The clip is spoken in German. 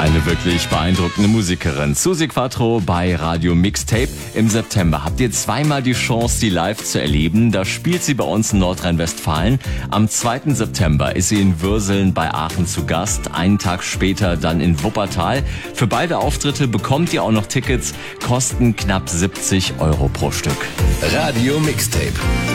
Eine wirklich beeindruckende Musikerin. Susi Quattro bei Radio Mixtape. Im September habt ihr zweimal die Chance, sie live zu erleben. Da spielt sie bei uns in Nordrhein-Westfalen. Am 2. September ist sie in Würseln bei Aachen zu Gast. Einen Tag später dann in Wuppertal. Für beide Auftritte bekommt ihr auch noch Tickets. Kosten knapp 70 € pro Stück. Radio Mixtape.